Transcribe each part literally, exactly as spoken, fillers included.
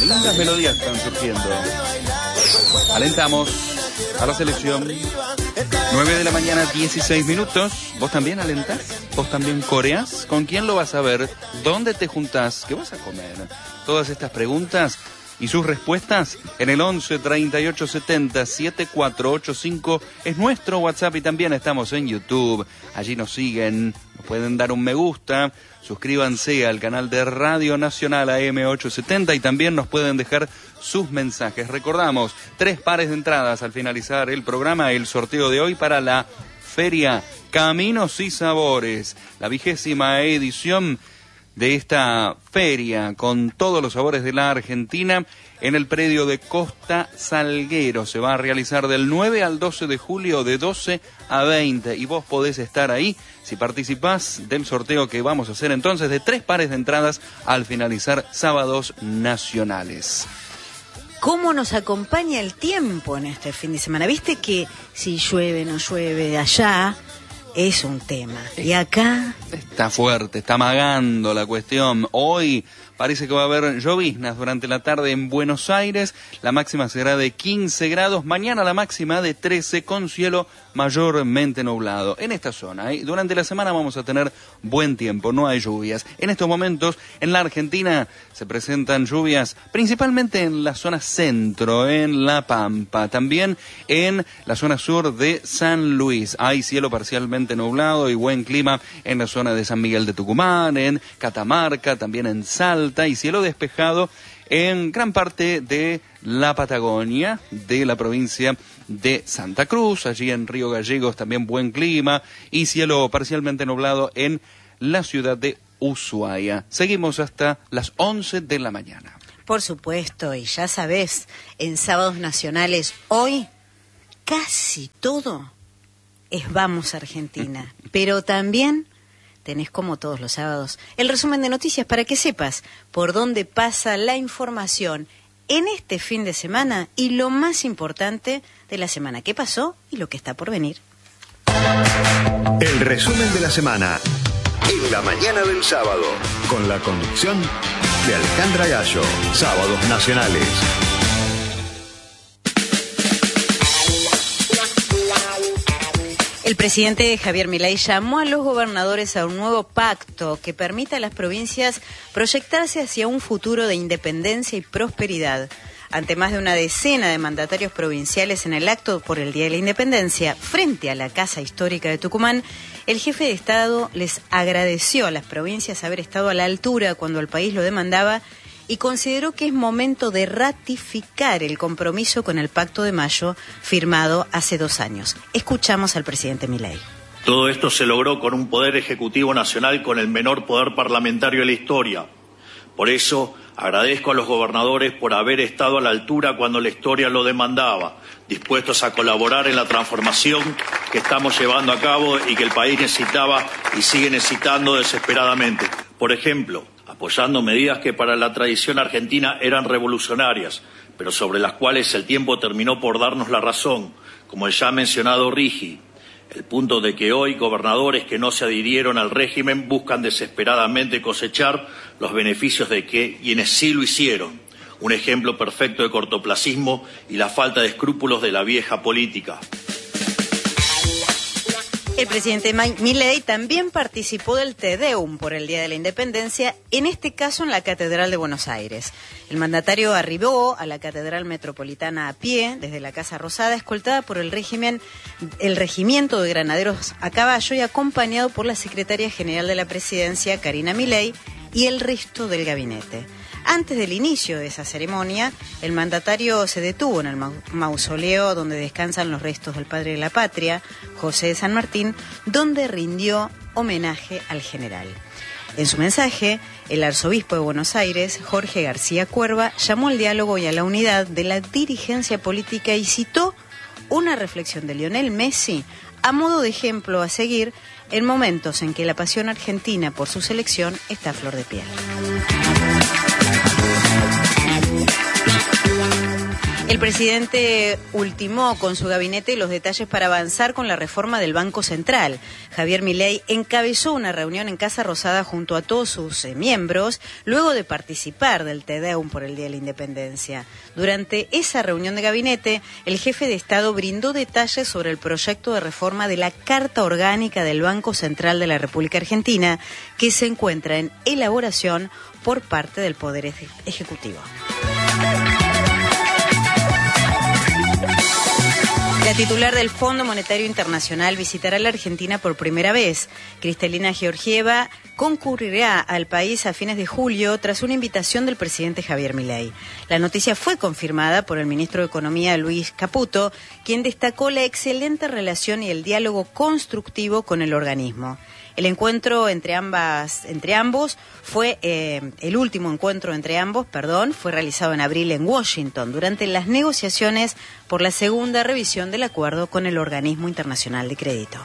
lindas melodías están surgiendo. Alentamos a la selección. nueve de la mañana, dieciséis minutos. ¿Vos también alentás? ¿Vos también coreás? ¿Con quién lo vas a ver? ¿Dónde te juntás? ¿Qué vas a comer? Todas estas preguntas y sus respuestas en el once, treinta y ocho, setenta, setenta y cuatro ochenta y cinco es nuestro WhatsApp y también estamos en YouTube. Allí nos siguen, nos pueden dar un me gusta, suscríbanse al canal de Radio Nacional A M ochocientos setenta y también nos pueden dejar sus mensajes. Recordamos, tres pares de entradas al finalizar el programa, el sorteo de hoy para la Feria Caminos y Sabores, la vigésima edición de esta feria con todos los sabores de la Argentina en el predio de Costa Salguero. Se va a realizar del nueve al doce de julio de doce a veinte y vos podés estar ahí si participás del sorteo que vamos a hacer entonces de tres pares de entradas al finalizar Sábados Nacionales. ¿Cómo nos acompaña el tiempo en este fin de semana? Viste que si llueve, no llueve de allá, es un tema. Y acá está fuerte, está amagando la cuestión. Hoy parece que va a haber lloviznas durante la tarde en Buenos Aires. La máxima será de quince grados. Mañana la máxima de trece con cielo mayormente nublado. En esta zona, ¿eh? Durante la semana vamos a tener buen tiempo, no hay lluvias. En estos momentos en la Argentina se presentan lluvias principalmente en la zona centro, en La Pampa, también en la zona sur de San Luis. Hay cielo parcialmente nublado y buen clima en la zona de San Miguel de Tucumán, en Catamarca, también en Salta y cielo despejado en gran parte de la Patagonia, de la provincia de Santa Cruz, allí en Río Gallegos también buen clima y cielo parcialmente nublado en la ciudad de Ushuaia. Seguimos hasta las once de la mañana. Por supuesto, y ya sabés, en Sábados Nacionales hoy casi todo es Vamos Argentina, pero también tenés, como todos los sábados, el resumen de noticias para que sepas por dónde pasa la información en este fin de semana y lo más importante de la semana que pasó y lo que está por venir. El resumen de la semana en la mañana del sábado, con la conducción de Alejandra Gallo. Sábados Nacionales. El presidente Javier Milei llamó a los gobernadores a un nuevo pacto que permita a las provincias proyectarse hacia un futuro de independencia y prosperidad. Ante más de una decena de mandatarios provinciales en el acto por el Día de la Independencia, frente a la Casa Histórica de Tucumán, el jefe de Estado les agradeció a las provincias haber estado a la altura cuando el país lo demandaba y consideró que es momento de ratificar el compromiso con el Pacto de Mayo firmado hace dos años. Escuchamos al presidente Milei. Todo esto se logró con un poder ejecutivo nacional con el menor poder parlamentario de la historia. Por eso agradezco a los gobernadores por haber estado a la altura cuando la historia lo demandaba, dispuestos a colaborar en la transformación que estamos llevando a cabo y que el país necesitaba y sigue necesitando desesperadamente. Por ejemplo, apoyando medidas que para la tradición argentina eran revolucionarias, pero sobre las cuales el tiempo terminó por darnos la razón, como el ya mencionado RIGI, el punto de que hoy gobernadores que no se adhirieron al régimen buscan desesperadamente cosechar los beneficios de que quienes sí lo hicieron, un ejemplo perfecto de cortoplacismo y la falta de escrúpulos de la vieja política. El presidente Milei también participó del Te Deum por el Día de la Independencia, en este caso en la Catedral de Buenos Aires. El mandatario arribó a la Catedral Metropolitana a pie, desde la Casa Rosada, escoltada por el régimen, el Regimiento de Granaderos a Caballo y acompañado por la Secretaria General de la Presidencia, Karina Milei, y el resto del gabinete. Antes del inicio de esa ceremonia, el mandatario se detuvo en el mausoleo donde descansan los restos del padre de la patria, José de San Martín, donde rindió homenaje al general. En su mensaje, el arzobispo de Buenos Aires, Jorge García Cuerva, llamó al diálogo y a la unidad de la dirigencia política y citó una reflexión de Lionel Messi a modo de ejemplo a seguir en momentos en que la pasión argentina por su selección está a flor de piel. El presidente ultimó con su gabinete los detalles para avanzar con la reforma del Banco Central. Javier Milei encabezó una reunión en Casa Rosada junto a todos sus eh, miembros, luego de participar del Te Deum por el Día de la Independencia. Durante esa reunión de gabinete, el jefe de Estado brindó detalles sobre el proyecto de reforma de la Carta Orgánica del Banco Central de la República Argentina, que se encuentra en elaboración por parte del Poder Ejecutivo. La titular del Fondo Monetario Internacional visitará la Argentina por primera vez. Kristalina Georgieva concurrirá al país a fines de julio tras una invitación del presidente Javier Milei. La noticia fue confirmada por el ministro de Economía, Luis Caputo, quien destacó la excelente relación y el diálogo constructivo con el organismo. El encuentro entre ambas, entre ambos fue eh, el último encuentro entre ambos, perdón, fue realizado en abril en Washington durante las negociaciones por la segunda revisión del acuerdo con el Organismo Internacional de Crédito.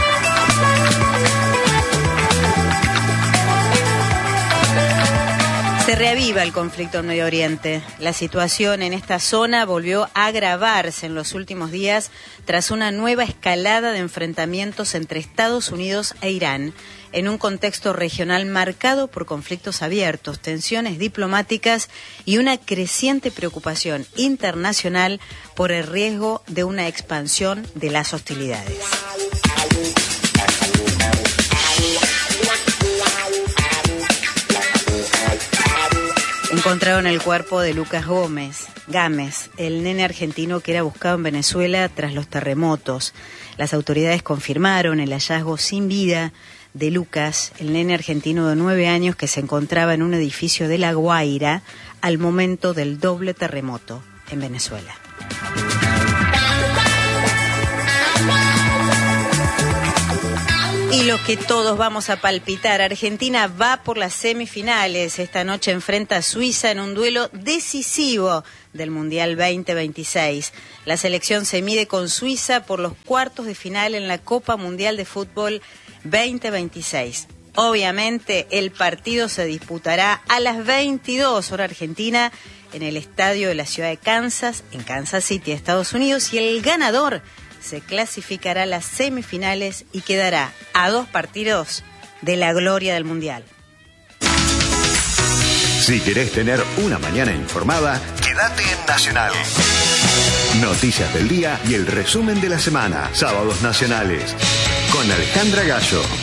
Se reaviva el conflicto en Medio Oriente. La situación en esta zona volvió a agravarse en los últimos días tras una nueva escalada de enfrentamientos entre Estados Unidos e Irán, en un contexto regional marcado por conflictos abiertos, tensiones diplomáticas y una creciente preocupación internacional por el riesgo de una expansión de las hostilidades. Encontraron el cuerpo de Lucas Gómez, Gámez, el nene argentino que era buscado en Venezuela tras los terremotos. Las autoridades confirmaron el hallazgo sin vida de Lucas, el nene argentino de nueve años que se encontraba en un edificio de La Guaira al momento del doble terremoto en Venezuela. Y lo que todos vamos a palpitar, Argentina va por las semifinales. Esta noche enfrenta a Suiza en un duelo decisivo del Mundial veinte veintiséis. La selección se mide con Suiza por los cuartos de final en la Copa Mundial de Fútbol veinte veintiséis. Obviamente el partido se disputará a las veintidós hora argentina en el estadio de la ciudad de Kansas, en Kansas City, Estados Unidos, y el ganador se clasificará a las semifinales y quedará a dos partidos de la gloria del Mundial. Si querés tener una mañana informada, quédate en Nacional. Noticias del día y el resumen de la semana. Sábados Nacionales. Con Alejandra Gallo.